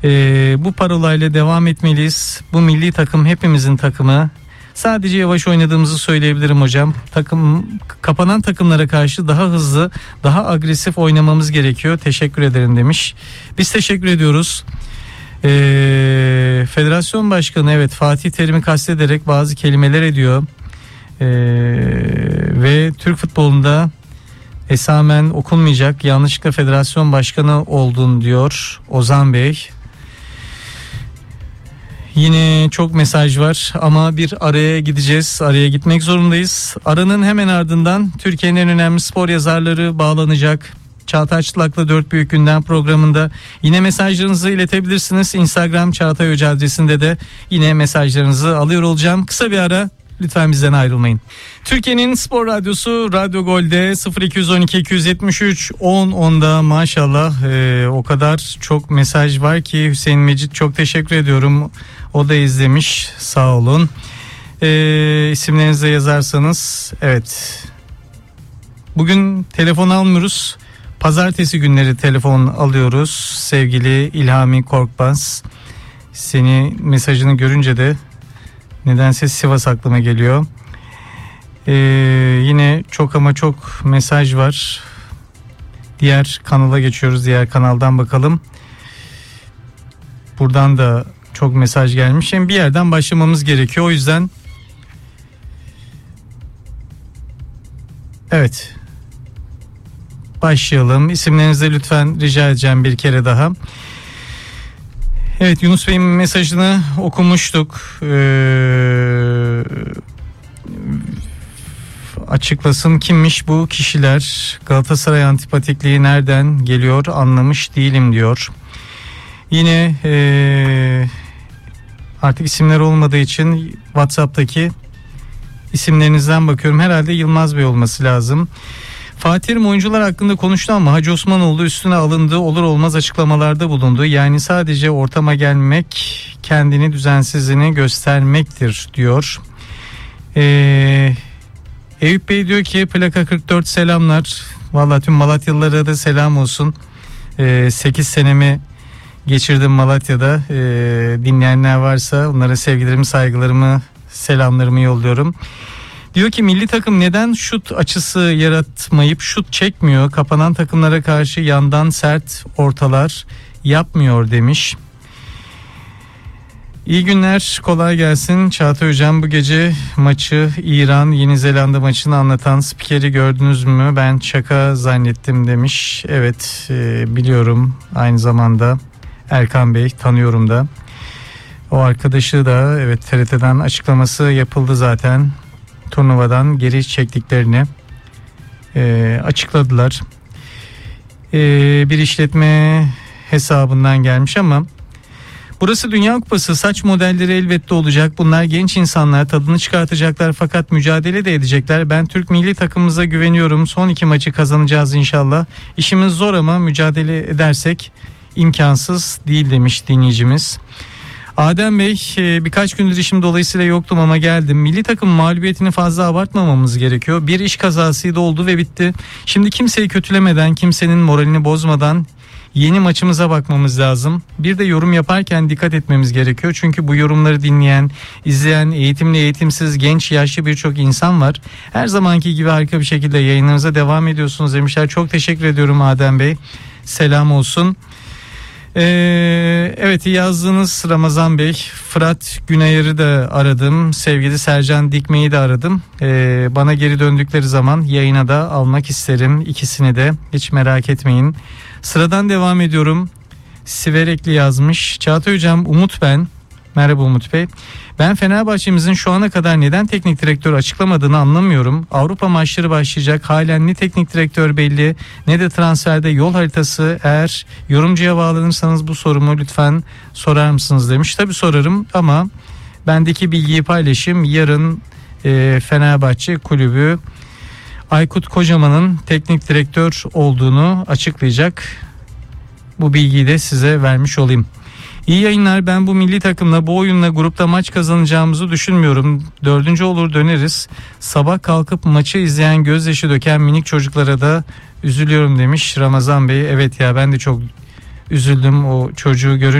Bu parolayla devam etmeliyiz. Bu milli takım hepimizin takımı. Sadece yavaş oynadığımızı söyleyebilirim hocam. Kapanan takımlara karşı daha hızlı, daha agresif oynamamız gerekiyor. Teşekkür ederim demiş. Biz teşekkür ediyoruz. Federasyon Başkanı evet Fatih Terim'i kastederek bazı kelimeler ediyor. Ve Türk futbolunda esamen okunmayacak, yanlışlıkla federasyon başkanı oldun diyor Ozan Bey. Yine çok mesaj var ama bir araya gideceğiz. Araya gitmek zorundayız. Aranın hemen ardından Türkiye'nin en önemli spor yazarları bağlanacak. Çağatay Çıtlak'la 4 Büyük Gündem programında yine mesajlarınızı iletebilirsiniz. Instagram Çağatay Hoca adresinde de yine mesajlarınızı alıyor olacağım. Kısa bir ara, lütfen bizden ayrılmayın. Türkiye'nin Spor Radyosu Radyo Gol'de 0212 273 10'da maşallah o kadar çok mesaj var ki Hüseyin Mecit çok teşekkür ediyorum. O da izlemiş, sağ olun. İsimlerinizi de yazarsanız. Evet. Bugün telefon almıyoruz. Pazartesi günleri telefon alıyoruz. Sevgili İlhami Korkmaz. Seni mesajını görünce de nedense Sivas aklıma geliyor. Yine çok ama çok mesaj var. Diğer kanala geçiyoruz. Diğer kanaldan bakalım. Buradan da çok mesaj gelmiş. Yani bir yerden başlamamız gerekiyor. O yüzden evet, başlayalım. İsimlerinizi lütfen rica edeceğim bir kere daha. Evet, Yunus Bey'in mesajını okumuştuk. Açıklasın kimmiş bu kişiler? Galatasaray antipatikliği nereden geliyor anlamış değilim diyor. Yine artık isimler olmadığı için WhatsApp'taki isimlerinizden bakıyorum. Herhalde Yılmaz Bey olması lazım. Fatih Terim oyuncular hakkında konuştu ama Hacı Osmanoğlu üstüne alındığı olur olmaz açıklamalarda bulundu. Yani sadece ortama gelmek kendini düzensizliğini göstermektir diyor. Eyüp Bey diyor ki plaka 44 selamlar. Vallahi tüm Malatyalılara da selam olsun. 8 senemi geçirdim Malatya'da. Dinleyenler varsa onlara sevgilerimi, saygılarımı, selamlarımı yolluyorum. Diyor ki milli takım neden şut açısı yaratmayıp şut çekmiyor? Kapanan takımlara karşı yandan sert ortalar yapmıyor demiş. İyi günler, kolay gelsin. Çağatay Hocam, bu gece maçı İran-Yeni Zelanda maçını anlatan spikeri gördünüz mü? Ben şaka zannettim demiş. Evet, biliyorum, aynı zamanda Erkan Bey tanıyorum da. O arkadaşı da evet TRT'den açıklaması yapıldı zaten. Turnuvadan geri çektiklerini açıkladılar. Bir işletme hesabından gelmiş ama burası Dünya Kupası, saç modelleri elbette olacak. Bunlar genç insanlar, tadını çıkartacaklar fakat mücadele de edecekler. Ben Türk milli takımımıza güveniyorum. Son 2 maçı kazanacağız inşallah. İşimiz zor ama mücadele edersek imkansız değil demiş dinleyicimiz. Adem Bey, birkaç gündür işim dolayısıyla yoktum ama geldim. Milli takım mağlubiyetini fazla abartmamamız gerekiyor. Bir iş kazasıydı, oldu ve bitti. Şimdi kimseyi kötülemeden, kimsenin moralini bozmadan yeni maçımıza bakmamız lazım. Bir de yorum yaparken dikkat etmemiz gerekiyor. Çünkü bu yorumları dinleyen, izleyen, eğitimli, eğitimsiz, genç, yaşlı birçok insan var. Her zamanki gibi harika bir şekilde yayınlarınıza devam ediyorsunuz demişler. Çok teşekkür ediyorum Adem Bey. Selam olsun. Evet, yazdığınız Ramazan Bey, Fırat Günayır'ı da aradım, sevgili Sercan Dikme'yi de aradım. Bana geri döndükleri zaman yayına da almak isterim ikisini de, hiç merak etmeyin. Sıradan devam ediyorum. Siverekli yazmış. Çağatay Hocam, Umut ben. Merhaba Umut Bey. Ben Fenerbahçe'mizin şu ana kadar neden teknik direktör açıklamadığını anlamıyorum. Avrupa maçları başlayacak. Halen ne teknik direktör belli ne de transferde yol haritası. Eğer yorumcuya bağlanırsanız bu sorumu lütfen sorar mısınız demiş. Tabii sorarım ama bendeki bilgiyi paylaşayım. Yarın Fenerbahçe kulübü Aykut Kocaman'ın teknik direktör olduğunu açıklayacak. Bu bilgiyi de size vermiş olayım. İyi yayınlar. Ben bu milli takımla, bu oyunla grupta maç kazanacağımızı düşünmüyorum. 4. olur döneriz. Sabah kalkıp maçı izleyen, gözyaşı döken minik çocuklara da üzülüyorum demiş Ramazan Bey. Evet ya, ben de çok üzüldüm o çocuğu görünce.